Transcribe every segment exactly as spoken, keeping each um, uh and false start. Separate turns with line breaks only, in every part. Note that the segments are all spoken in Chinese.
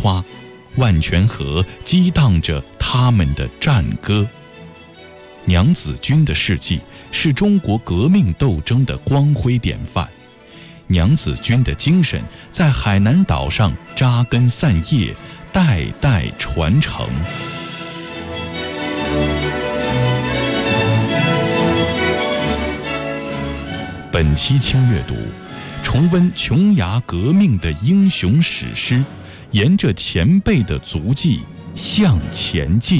花，万泉河激荡着他们的战歌。娘子军的事迹是中国革命斗争的光辉典范，娘子军的精神在海南岛上扎根散叶，代代传承。本期轻阅读，重温琼崖革命的英雄史诗，沿着前辈的足迹向前进。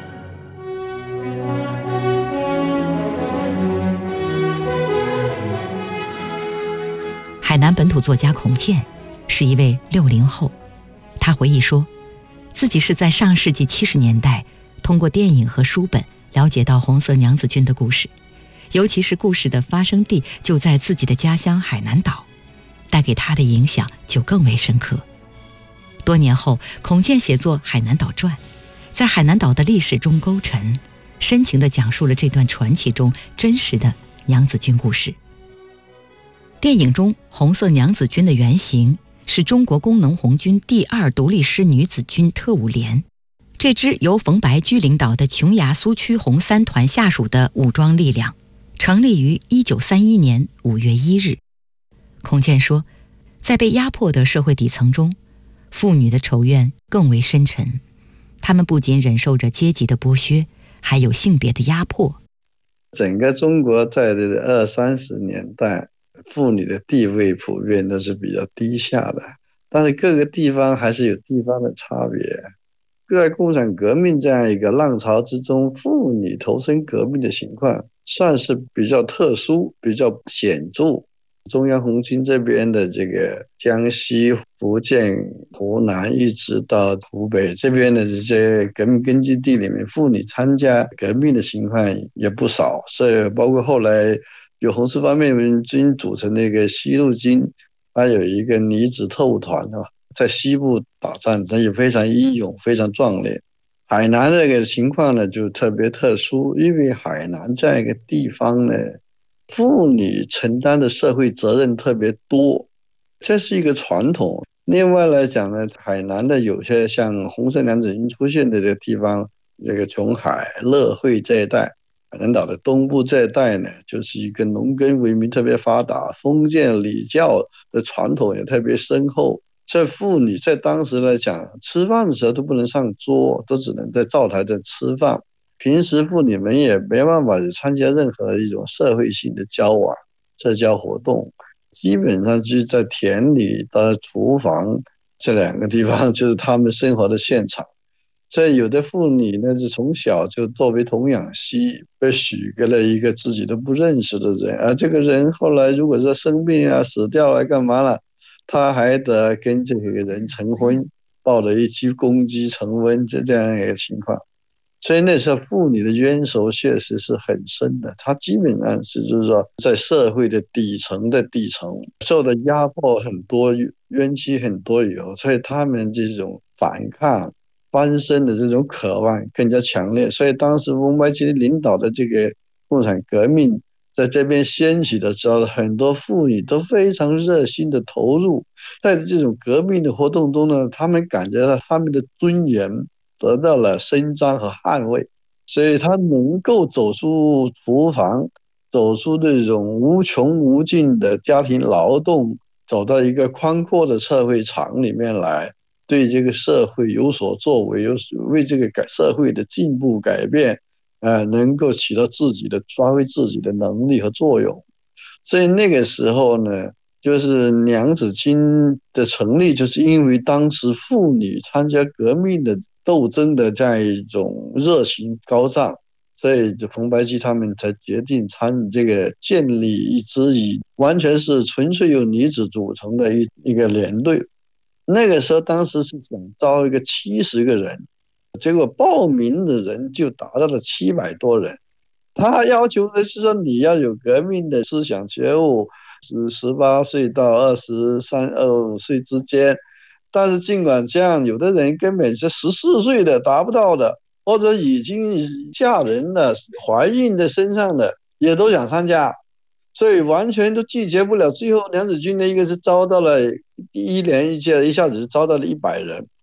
海南本土作家孔健是一位六零后，他回忆说，自己是在上世纪七十年代通过电影和书本了解到红色娘子军的故事，尤其是故事的发生地就在自己的家乡海南岛，带给他的影响就更为深刻。多年后，孔健写作《海南岛传》，在海南岛的历史中勾陈，深情地讲述了这段传奇中真实的娘子军故事。电影中红色娘子军的原型是中国工农红军第二独立师女子军特务连，这支由冯白驹领导的琼崖苏区红三团下属的武装力量，成立于一九三一年五月一日。孔健说，在被压迫的社会底层中，妇女的仇怨更为深沉，她们不仅忍受着阶级的剥削，还有性别的压迫。
整个中国在这二三十年代，妇女的地位普遍都是比较低下的，但是各个地方还是有地方的差别。在共产革命这样一个浪潮之中，妇女投身革命的情况算是比较特殊，比较显著。中央红军这边的这个江西、福建、湖南一直到湖北这边的这些革命根据地里面，妇女参加革命的情况也不少，所以包括后来有红四方面军组成的一个西路军，还有一个女子特务团啊，在西部打仗，它也非常英勇，非常壮烈。海南这个情况呢就特别特殊，因为海南这样一个地方呢，妇女承担的社会责任特别多，这是一个传统。另外来讲呢，海南的有些像红色娘子军出现的这个地方，这个琼海、乐会这一带，海南岛的东部这一带呢，就是一个农耕文明特别发达，封建礼教的传统也特别深厚。这妇女在当时来讲，吃饭的时候都不能上桌，都只能在灶台上吃饭。平时妇女们也没办法参加任何一种社会性的交往、社交活动，基本上就是在田里的厨房这两个地方就是他们生活的现场。所以有的妇女呢，是从小就作为童养媳，被许给了一个自己都不认识的人，而这个人后来如果说生病啊、死掉了干嘛了，他还得跟这个人成婚，抱着一只公鸡成婚，这样一个情况。所以那时候妇女的冤仇确实是很深的，她基本上是就是说在社会的底层的底层受的压迫很多，冤屈很多有，所以他们这种反抗翻身的这种渴望更加强烈。所以当时翁白基领导的这个共产革命在这边掀起的时候，很多妇女都非常热心的投入，在这种革命的活动中呢，他们感觉到他们的尊严得到了伸张和捍卫，所以他能够走出厨房，走出这种无穷无尽的家庭劳动，走到一个宽阔的社会场里面来，对这个社会有所作为，有为这个改社会的进步改变呃，能够起到自己的发挥自己的能力和作用。所以那个时候呢，就是娘子军的成立，就是因为当时妇女参加革命的斗争的这样一种热情高涨，所以冯白基他们才决定参与这个建立一支以完全是纯粹由女子组成的一一个连队。那个时候当时是想招一个七十个人，结果报名的人就达到了七百多人。他要求的是说你要有革命的思想觉悟，是十八岁到二十三、二十五岁之间。但是尽管这样，有的人根本是十四岁的达不到的，或者已经嫁人了、怀孕的身上的也都想参加，所以完全都拒绝不了。最后娘子军的一个是招到了第一年一届，一下子就招到了一百人，